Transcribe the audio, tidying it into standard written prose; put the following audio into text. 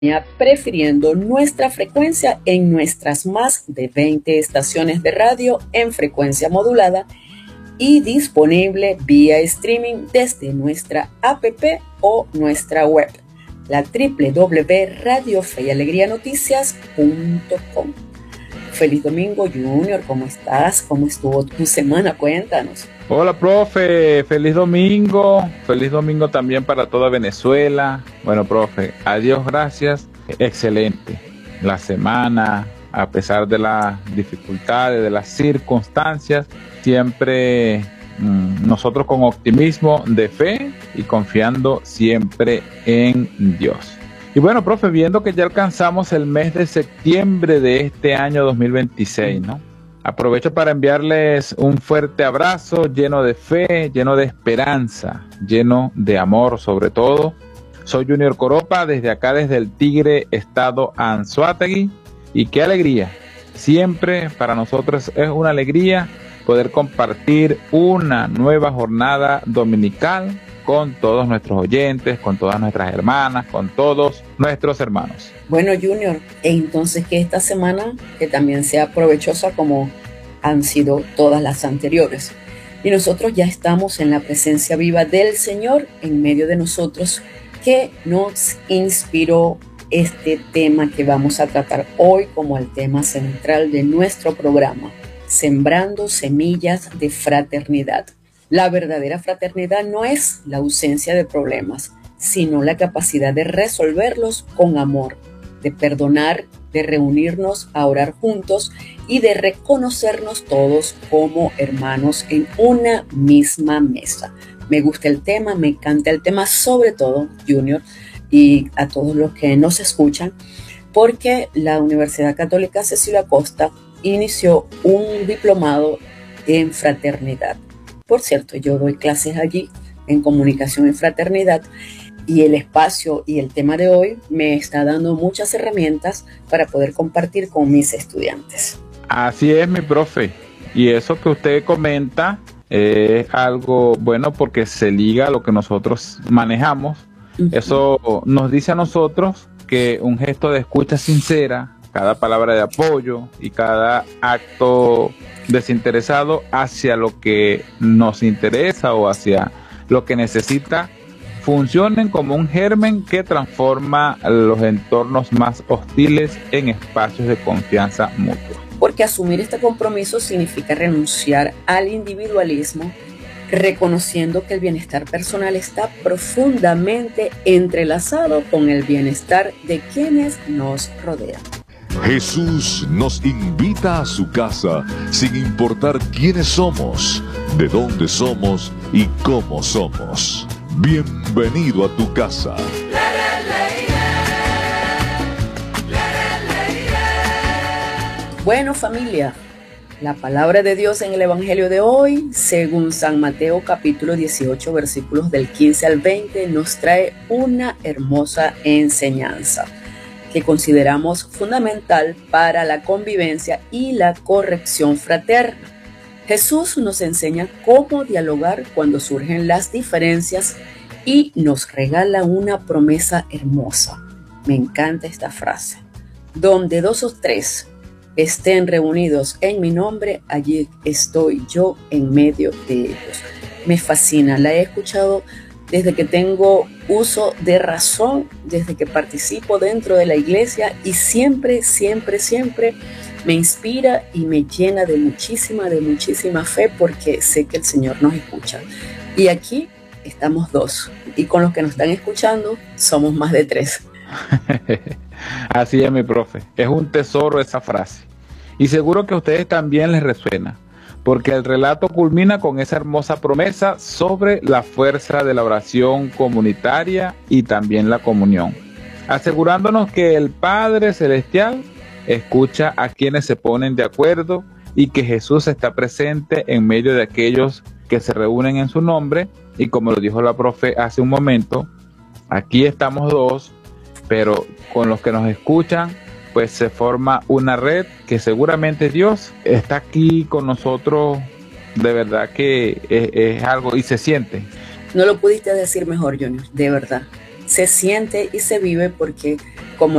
prefiriendo nuestra frecuencia en nuestras más de 20 estaciones de radio en frecuencia modulada y disponible vía streaming desde nuestra app o nuestra web, la www.radiofeyalegrianoticias.com. Feliz domingo, Junior, ¿cómo estás? ¿Cómo estuvo tu semana? Cuéntanos. Hola, profe, feliz domingo también para toda Venezuela. Bueno, profe, a Dios gracias, excelente la semana, a pesar de las dificultades, de las circunstancias, siempre nosotros con optimismo de fe y confiando siempre en Dios. Y bueno, profe, viendo que ya alcanzamos el mes de septiembre de este año 2026, ¿no? Aprovecho para enviarles un fuerte abrazo lleno de fe, lleno de esperanza, lleno de amor sobre todo. Soy Junior Coropa, desde acá, desde el Tigre, estado Anzoátegui. Y qué alegría, siempre para nosotros es una alegría poder compartir una nueva jornada dominical con todos nuestros oyentes, con todas nuestras hermanas, con todos nuestros hermanos. Bueno, Junior, entonces que esta semana que también sea provechosa como han sido todas las anteriores. Y nosotros ya estamos en la presencia viva del Señor en medio de nosotros, que nos inspiró este tema que vamos a tratar hoy como el tema central de nuestro programa, sembrando semillas de fraternidad. La verdadera fraternidad no es la ausencia de problemas, sino la capacidad de resolverlos con amor, de perdonar, de reunirnos a orar juntos y de reconocernos todos como hermanos en una misma mesa. Me gusta el tema, me encanta el tema, sobre todo, Junior, y a todos los que nos escuchan, porque la Universidad Católica Cecilio Acosta inició un diplomado en fraternidad. Por cierto, yo doy clases allí en comunicación en fraternidad y el espacio y el tema de hoy me está dando muchas herramientas para poder compartir con mis estudiantes. Así es, mi profe. Y eso que usted comenta es algo bueno porque se liga a lo que nosotros manejamos. Uh-huh. Eso nos dice a nosotros que un gesto de escucha sincera, cada palabra de apoyo y cada acto desinteresado hacia lo que nos interesa o hacia lo que necesita, funcionen como un germen que transforma los entornos más hostiles en espacios de confianza mutua. Porque asumir este compromiso significa renunciar al individualismo, reconociendo que el bienestar personal está profundamente entrelazado con el bienestar de quienes nos rodean. Jesús nos invita a su casa sin importar quiénes somos, de dónde somos y cómo somos. Bienvenido a tu casa. Bueno, familia, la palabra de Dios en el Evangelio de hoy, según San Mateo capítulo 18, versículos del 15 al 20, nos trae una hermosa enseñanza que consideramos fundamental para la convivencia y la corrección fraterna. Jesús nos enseña cómo dialogar cuando surgen las diferencias y nos regala una promesa hermosa. Me encanta esta frase. Donde 2 o 3 estén reunidos en mi nombre, allí estoy yo en medio de ellos. Me fascina, la he escuchado desde que tengo uso de razón, desde que participo dentro de la iglesia y siempre me inspira y me llena de muchísima fe porque sé que el Señor nos escucha. Y aquí estamos 2 y con los que nos están escuchando somos más de 3. Así es, mi profe. Es un tesoro esa frase. Y seguro que a ustedes también les resuena, porque el relato culmina con esa hermosa promesa sobre la fuerza de la oración comunitaria y también la comunión, asegurándonos que el Padre Celestial escucha a quienes se ponen de acuerdo y que Jesús está presente en medio de aquellos que se reúnen en su nombre. Y como lo dijo la profe hace un momento, aquí estamos 2, pero con los que nos escuchan, pues se forma una red que seguramente Dios está aquí con nosotros. De verdad que es algo y se siente. No lo pudiste decir mejor, Junior, de verdad. Se siente y se vive porque